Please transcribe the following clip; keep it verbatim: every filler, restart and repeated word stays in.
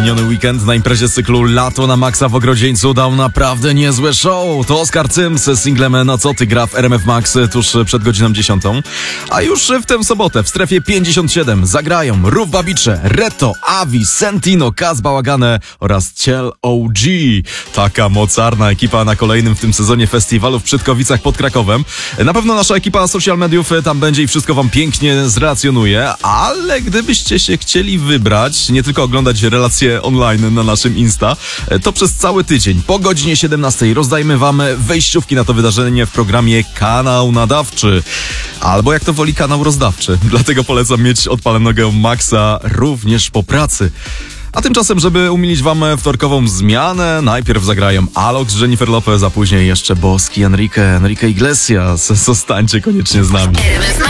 Miniony weekend na imprezie z cyklu Lato na Maxa w Ogrodzieńcu dał naprawdę niezłe show. To Oskar Cyms z singlem No co ty gra w R M F Max tuż przed godziną dziesiątą. A już w tę sobotę w strefie pięćdziesiąt siedem zagrają Rów Babicze, Reto, Avi, Sentino, Kaz Bałagane oraz Ciel O G. Taka mocarna ekipa na kolejnym w tym sezonie festiwalu w Przytkowicach pod Krakowem. Na pewno nasza ekipa social mediów tam będzie i wszystko wam pięknie zrelacjonuje, ale gdybyście się chcieli wybrać, nie tylko oglądać relacje online na naszym Insta, to przez cały tydzień po godzinie siedemnastej rozdajmy wam wejściówki na to wydarzenie w programie Kanał Nadawczy. Albo jak to woli, kanał rozdawczy. Dlatego polecam mieć odpalonego Maxa również po pracy. A tymczasem, żeby umilić wam wtorkową zmianę, najpierw zagrają Alok z Jennifer Lopez, a później jeszcze boski Enrique, Enrique Iglesias. Zostańcie koniecznie z nami.